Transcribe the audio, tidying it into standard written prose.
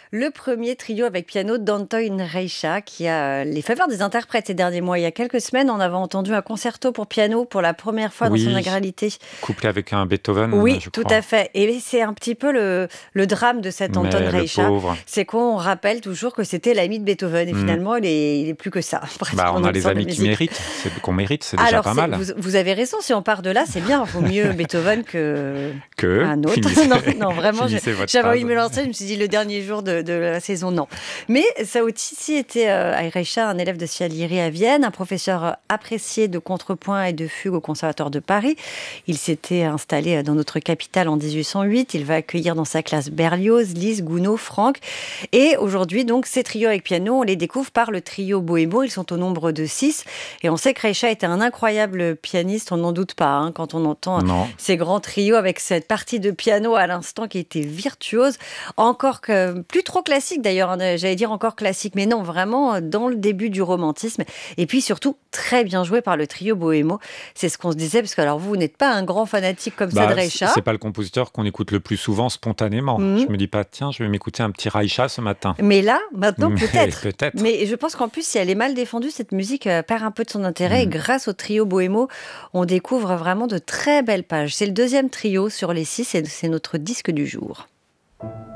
le premier trio avec piano d'Antoine Reicha qui a les faveurs des interprètes ces derniers mois. Il y a quelques semaines, on avait entendu un concerto pour piano pour la première fois dans son Oui, intégralité. couplé avec un Beethoven, Oui, je tout à crois. fait. Et c'est un petit peu le drame de cet Anton Mais le Reicha, pauvre. c'est qu'on rappelle toujours que c'était l'ami de Beethoven. Et Mmh. finalement, il est plus que ça, Bah, pratiquement on dans a les l'histoire de la amis qui musique. méritent. Qu'on mérite, c'est déjà Alors, pas mal. vous avez raison, si on part de là, c'est bien. Vaut mieux Beethoven que Que un autre. finissez, Non, non, vraiment, finissez votre j'avais envie phrase. de me lancer. Je me suis dit le dernier jour de la saison, non. Mais ça a aussi été Reicha, un élève de Salieri à Vienne, un professeur apprécié de contrepoint et de fugue au Conservatoire de Paris. Il s'était installé dans notre capitale en 1808. Il va accueillir dans sa classe Berlioz, Liszt, Gounod, Franck. Et aujourd'hui, donc, ces trios avec piano, on les découvre par le trio Bohémo. Ils sont au nombre de 6. Et on sait que Reicha était un incroyable pianiste, on n'en doute pas, quand on entend Non. ces grands trios avec cette partie de piano à l'instant qui était virtuose. Encore que, plus trop classique d'ailleurs, j'allais dire encore classique, mais non, vraiment dans le début du romantisme. Et puis surtout, très bien joué par le trio Bohémo. C'est ce qu'on se disait, parce que alors vous n'êtes pas un grand fanatique comme ça de Reicha. C'est pas le compositeur qu'on écoute le plus souvent spontanément. Je me dis pas, tiens, je vais m'écouter un petit Reicha ce matin. Mais là, maintenant, Mais peut-être. peut-être. Mais je pense qu'en plus, si elle est mal défendue, cette musique perd un peu de son intérêt. Et grâce au trio Bohémo, on découvre vraiment de très belles pages. C'est le deuxième trio sur les 6 et c'est notre disque du jour.